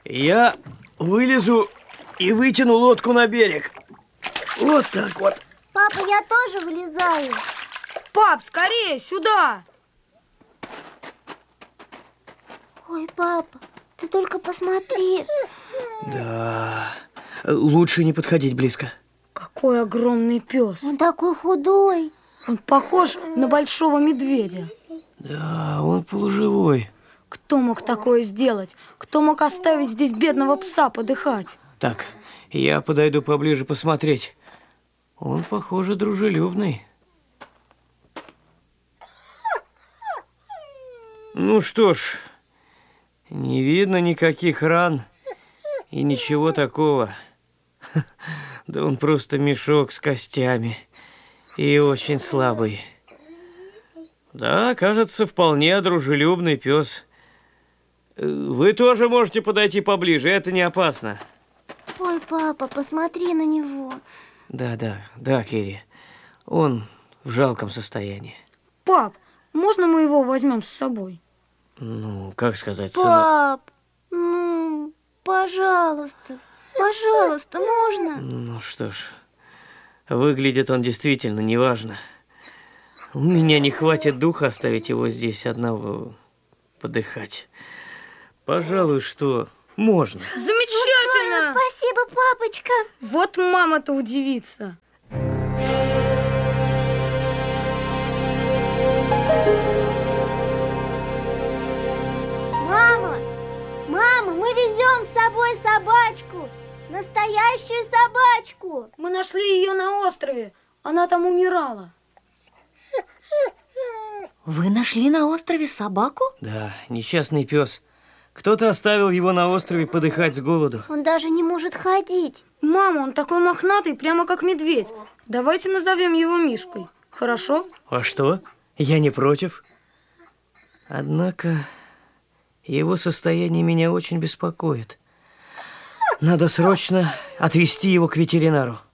Я вылезу и вытяну лодку на берег. Вот так вот. Папа, я тоже вылезаю. Пап, скорее, сюда! Ой, папа, ты только посмотри. Да, лучше не подходить близко. Какой огромный пес. Он такой худой. Он похож на большого медведя. Да, он полуживой. Кто мог такое сделать? Кто мог оставить здесь бедного пса подыхать? Так, я подойду поближе посмотреть. Он, похоже, дружелюбный. Ну что ж, не видно никаких ран и ничего такого. Да он просто мешок с костями и очень слабый. Да, кажется, вполне дружелюбный пес. Вы тоже можете подойти поближе, это не опасно. Ой, папа, посмотри на него. Да, Кири. Он в жалком состоянии. Пап, можно мы его возьмем с собой? Ну, как сказать, сынок? Пап, ну, пожалуйста, можно? Ну что ж, выглядит он действительно неважно. У меня не хватит духа оставить его здесь одного подыхать. Пожалуй, что можно. Замечательно! Спасибо, папочка. Вот мама-то удивится. Мама, мы везем с собой собачку. Настоящую собачку. Мы нашли ее на острове. Она там умирала. Вы нашли на острове собаку? Да, несчастный пес. Кто-то оставил его на острове подыхать с голоду. Он даже не может ходить. Мама, он такой мохнатый, прямо как медведь. Давайте назовем его Мишкой. Хорошо? А что? Я не против. Однако его состояние меня очень беспокоит. Надо срочно отвезти его к ветеринару.